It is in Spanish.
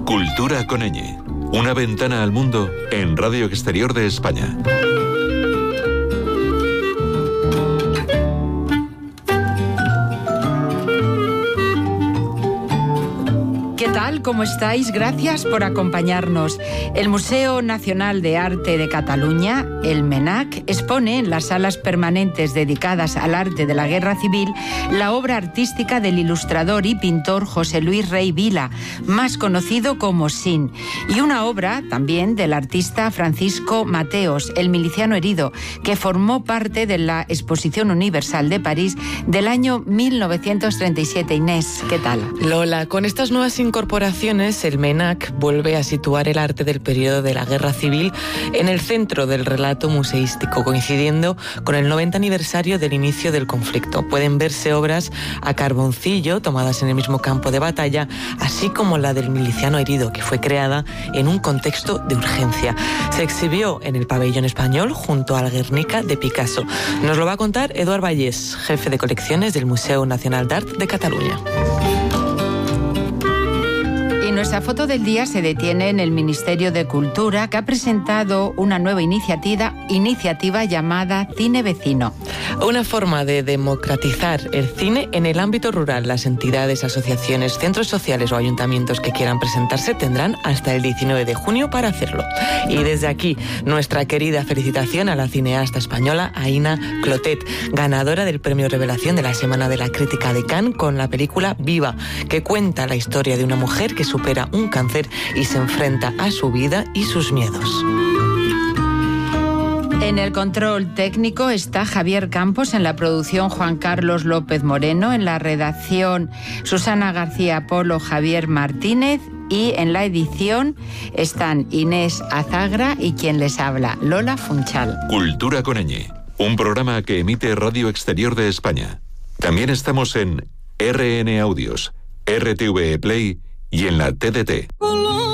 Cultura con ñ. Una ventana al mundo en Radio Exterior de España. ¿Qué tal? ¿Cómo estáis? Gracias por acompañarnos. El Museo Nacional de Arte de Cataluña, el MNAC, expone en las salas permanentes dedicadas al arte de la Guerra Civil la obra artística del ilustrador y pintor José Luis Rey Vila, más conocido como Sin, y una obra también del artista Francisco Mateos, el miliciano herido, que formó parte de la Exposición Universal de París del año 1937. Inés, ¿qué tal? Lola, con estas nuevas incorporaciones, el MNAC vuelve a situar el arte del periodo de la Guerra Civil en el centro del relato museístico, coincidiendo con el 90 aniversario del inicio del conflicto. Pueden verse obras a carboncillo, tomadas en el mismo campo de batalla, así como la del miliciano herido, que fue creada en un contexto de urgencia. Se exhibió en el Pabellón Español junto al Guernica de Picasso. Nos lo va a contar Eduard Vallés, jefe de colecciones del Museo Nacional d'Art de Cataluña. Nuestra foto del día se detiene en el Ministerio de Cultura, que ha presentado una nueva iniciativa llamada Cine Vecino. Una forma de democratizar el cine en el ámbito rural. Las entidades, asociaciones, centros sociales o ayuntamientos que quieran presentarse tendrán hasta el 19 de junio para hacerlo. Y desde aquí, nuestra querida felicitación a la cineasta española Aina Clotet, ganadora del Premio Revelación de la Semana de la Crítica de Cannes con la película Viva, que cuenta la historia de una mujer que supera un cáncer y se enfrenta a su vida y sus miedos. En el control técnico está Javier Campos, en la producción Juan Carlos López Moreno, en la redacción Susana García Polo, Javier Martínez, y en la edición están Inés Azagra y quien les habla, Lola Funchal. Cultura con ñ, un programa que emite Radio Exterior de España. También estamos en RN Audios, RTV Play y en la TDT.